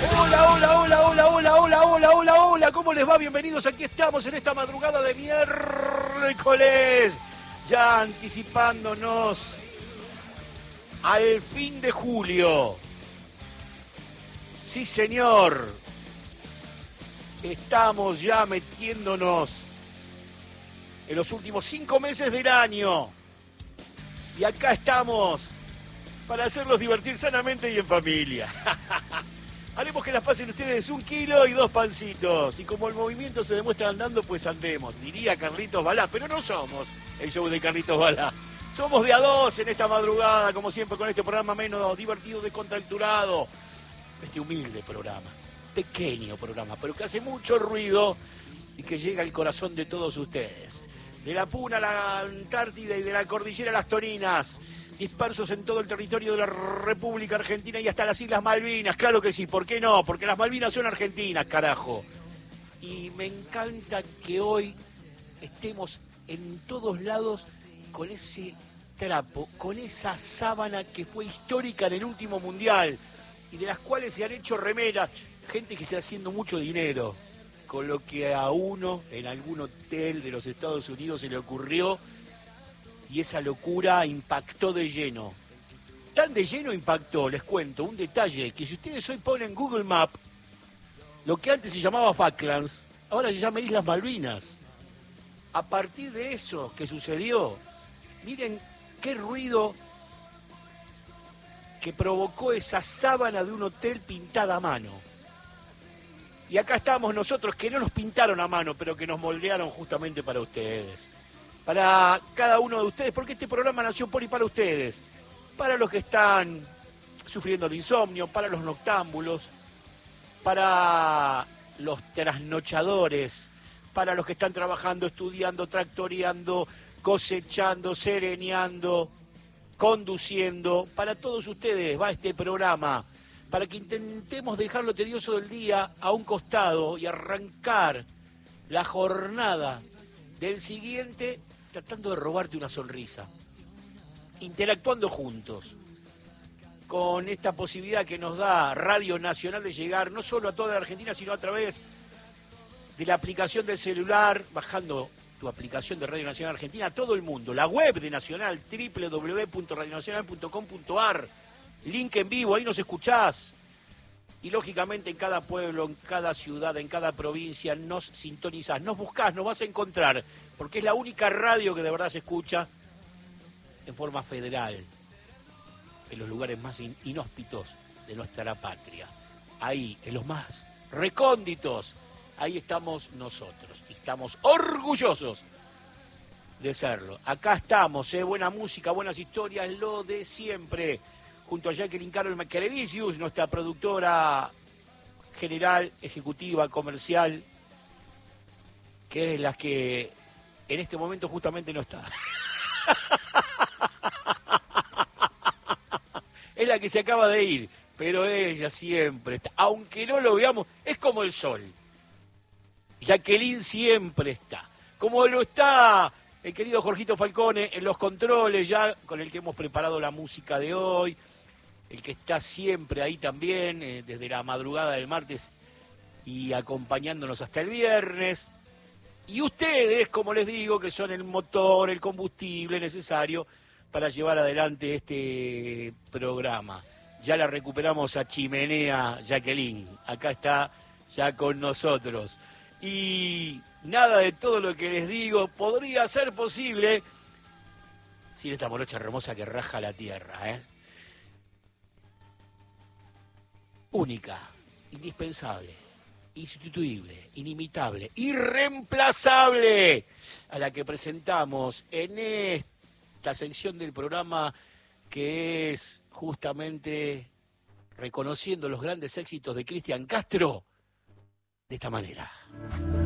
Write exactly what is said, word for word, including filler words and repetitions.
Hola, hola, hola, hola, hola, hola, hola, hola, hola, ¿cómo les va? Bienvenidos, aquí estamos en esta madrugada de miércoles, ya anticipándonos al fin de julio. Sí, señor, estamos ya metiéndonos en los últimos cinco meses del año y acá estamos para hacerlos divertir sanamente y en familia. Haremos que las pasen ustedes un kilo y dos pancitos. Y como el movimiento se demuestra andando, pues andemos. Diría Carlitos Balá, pero no somos el show de Carlitos Balá. Somos de a dos en esta madrugada, como siempre, con este programa menos divertido, descontracturado. Este humilde programa, pequeño programa, pero que hace mucho ruido y que llega al corazón de todos ustedes. De la Puna a la Antártida y de la Cordillera a las Toninas, dispersos en todo el territorio de la República Argentina y hasta las Islas Malvinas. Claro que sí, ¿por qué no? Porque las Malvinas son argentinas, carajo. Y me encanta que hoy estemos en todos lados con ese trapo, con esa sábana que fue histórica en el último mundial y de las cuales se han hecho remeras. Gente que está haciendo mucho dinero con lo que a uno en algún hotel de los Estados Unidos se le ocurrió. Y esa locura impactó de lleno. Tan de lleno impactó, les cuento, un detalle, que si ustedes hoy ponen Google Maps, lo que antes se llamaba Falklands, ahora se llama Islas Malvinas. A partir de eso que sucedió, miren qué ruido que provocó esa sábana de un hotel pintada a mano. Y acá estamos nosotros, que no nos pintaron a mano, pero que nos moldearon justamente para ustedes. Para cada uno de ustedes, porque este programa nació por y para ustedes, para los que están sufriendo de insomnio, para los noctámbulos, para los trasnochadores, para los que están trabajando, estudiando, tractoreando, cosechando, sereneando, conduciendo. Para todos ustedes va este programa, para que intentemos dejar lo tedioso del día a un costado y arrancar la jornada del siguiente tratando de robarte una sonrisa, interactuando juntos, con esta posibilidad que nos da Radio Nacional de llegar no solo a toda la Argentina, sino a través de la aplicación del celular, bajando tu aplicación de Radio Nacional Argentina a todo el mundo, la web de Nacional, doble u doble u doble u punto radio nacional punto com punto a r, link en vivo, ahí nos escuchás. Y lógicamente en cada pueblo, en cada ciudad, en cada provincia nos sintonizás, nos buscás, nos vas a encontrar, porque es la única radio que de verdad se escucha en forma federal, en los lugares más inhóspitos de nuestra patria. Ahí, en los más recónditos, ahí estamos nosotros. Y estamos orgullosos de serlo. Acá estamos, ¿eh? Buena música, buenas historias, lo de siempre. Junto a Jacqueline Carol Maccarevicius, nuestra productora general, ejecutiva, comercial, que es la que en este momento justamente no está. Es la que se acaba de ir, pero ella siempre está. Aunque no lo veamos, es como el sol. Jacqueline siempre está. Como lo está el querido Jorgito Falcone en los controles, ya con el que hemos preparado la música de hoy. El que está siempre ahí también, eh, desde la madrugada del martes y acompañándonos hasta el viernes. Y ustedes, como les digo, que son el motor, el combustible necesario para llevar adelante este programa. Ya la recuperamos a Chimenea Jacqueline. Acá está ya con nosotros. Y nada de todo lo que les digo podría ser posible sin esta morocha hermosa que raja la tierra, ¿eh? Única, indispensable, insustituible, inimitable, irreemplazable, a la que presentamos en esta sección del programa que es justamente reconociendo los grandes éxitos de Cristian Castro de esta manera.